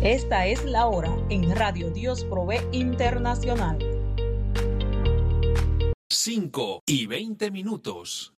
Esta es la hora en Radio Dios Provee Internacional. 5:20.